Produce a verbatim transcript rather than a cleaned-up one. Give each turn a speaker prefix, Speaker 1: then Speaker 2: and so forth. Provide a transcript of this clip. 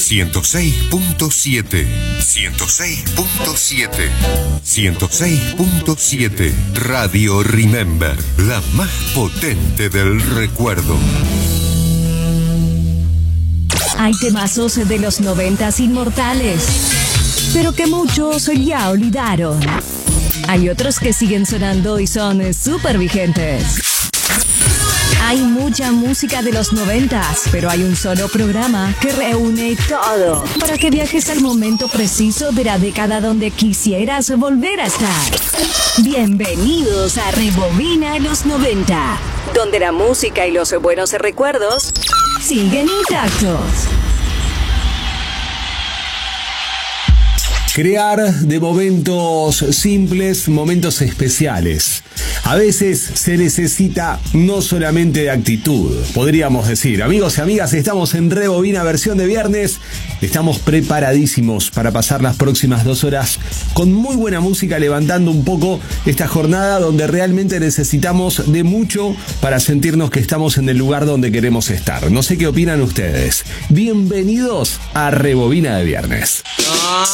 Speaker 1: ciento seis punto siete. ciento seis punto siete. ciento seis punto siete. Radio Remember, la más potente del recuerdo.
Speaker 2: Hay temazos de los noventas inmortales, pero que muchos ya olvidaron. Hay otros que siguen sonando y son súper vigentes. Hay mucha música de los noventas, pero hay un solo programa que reúne todo para que viajes al momento preciso de la década donde quisieras volver a estar. Bienvenidos a Rebobina los noventa, donde la música y los buenos recuerdos siguen intactos.
Speaker 3: Crear de momentos simples, momentos especiales. A veces se necesita no solamente de actitud, podríamos decir. Amigos y amigas, estamos en Rebobina versión de viernes. Estamos preparadísimos para pasar las próximas dos horas con muy buena música, levantando un poco esta jornada donde realmente necesitamos de mucho para sentirnos que estamos en el lugar donde queremos estar. No sé qué opinan ustedes. Bienvenidos a Rebobina de viernes.